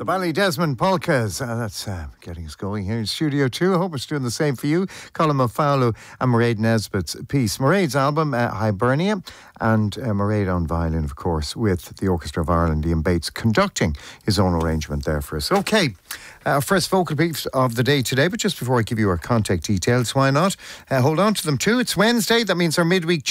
Bally Desmond Polkas. That's getting us going here in Studio 2. I hope it's doing the same for you. Colin Mafalu and Mairead Nesbitt's piece. Mairead's album, Hibernia, and Mairead on violin, of course, with the Orchestra of Ireland. Ian Bates conducting his own arrangement there for us. Okay, our first vocal piece of the day today, but just before I give you our contact details, why not? Hold on to them too. It's Wednesday. That means our midweek